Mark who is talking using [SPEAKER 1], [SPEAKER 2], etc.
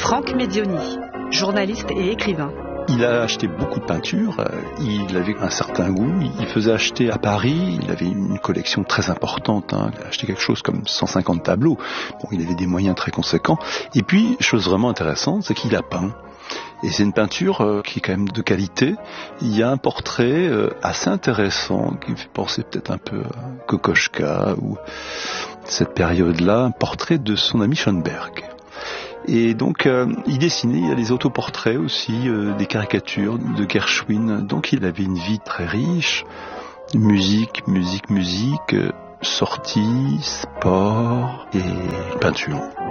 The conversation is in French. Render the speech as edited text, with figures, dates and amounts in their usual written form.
[SPEAKER 1] Franck Medioni, journaliste et écrivain.
[SPEAKER 2] Il a acheté beaucoup de peintures, il avait un certain goût, il faisait acheter à Paris, il avait une collection très importante, il a acheté quelque chose comme 150 tableaux, bon, il avait des moyens très conséquents, et puis, chose vraiment intéressante, c'est qu'il a peint. Et c'est une peinture qui est quand même de qualité. Il y a un portrait assez intéressant qui me fait penser peut-être un peu à Kokoschka ou cette période-là, un portrait de son ami Schoenberg. Et donc il dessinait, il y a des autoportraits aussi, des caricatures de Gershwin. Donc il avait une vie très riche, musique, sorties, sport et peinture.